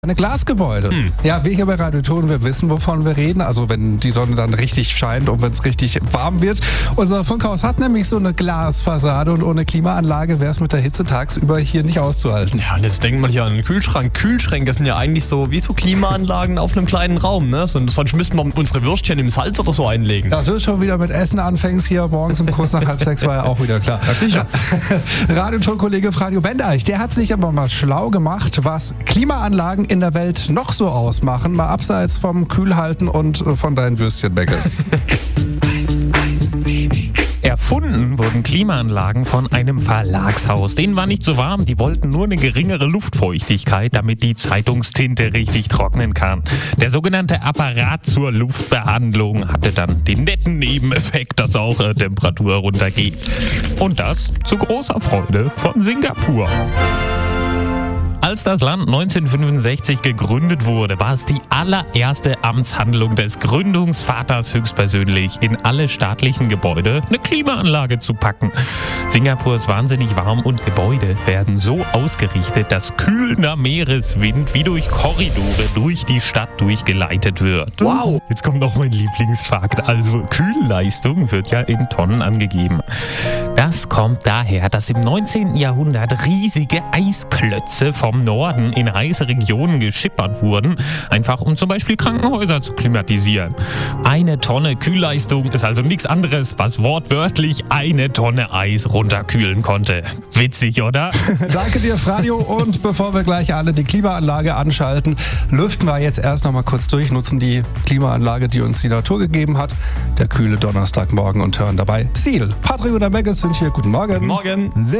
Eine Glasgebäude. Ja, wir hier bei Radio Ton, wir wissen, wovon wir reden. Also wenn die Sonne dann richtig scheint und wenn es richtig warm wird. Unser Funkhaus hat nämlich so eine Glasfassade und ohne Klimaanlage wäre es mit der Hitze tagsüber hier nicht auszuhalten. Ja, und jetzt denkt man ja an den Kühlschrank. Kühlschränke sind ja eigentlich so wie so Klimaanlagen auf einem kleinen Raum, ne? Sonst müssten wir unsere Würstchen im Salz oder so einlegen. Dass du schon wieder mit Essen anfängst hier morgens um kurz nach 5:30 war ja auch wieder klar. Ja, sicher. Radio Ton-Kollege Franjo Bendeich, der hat sich aber mal schlau gemacht, was Klimaanlagen in der Welt noch so ausmachen, mal abseits vom Kühlhalten und von deinen Würstchenbäckers. Erfunden wurden Klimaanlagen von einem Verlagshaus. Denen war nicht so warm, die wollten nur eine geringere Luftfeuchtigkeit, damit die Zeitungstinte richtig trocknen kann. Der sogenannte Apparat zur Luftbehandlung hatte dann den netten Nebeneffekt, dass auch Temperatur runtergeht. Und das zu großer Freude von Singapur. Als das Land 1965 gegründet wurde, war es die allererste Amtshandlung des Gründungsvaters höchstpersönlich, in alle staatlichen Gebäude eine Klimaanlage zu packen. Singapur ist wahnsinnig warm und Gebäude werden so ausgerichtet, dass kühlender Meereswind wie durch Korridore durch die Stadt durchgeleitet wird. Wow! Jetzt kommt noch mein Lieblingsfakt. Also Kühlleistung wird ja in Tonnen angegeben. Das kommt daher, dass im 19. Jahrhundert riesige Eisklötze vom Norden in heiße Regionen geschippert wurden, einfach um zum Beispiel Krankenhäuser zu klimatisieren. 1 Tonne Kühlleistung ist also nichts anderes, was wortwörtlich 1 Tonne Eis runterkühlen konnte. Witzig, oder? Danke dir, Franjo. Und bevor wir gleich alle die Klimaanlage anschalten, lüften wir jetzt erst noch mal kurz durch, nutzen die Klimaanlage, die uns die Natur gegeben hat. Der kühle Donnerstagmorgen und hören dabei Seal. Patrick und der Megas sind hier. Guten Morgen. Morgen.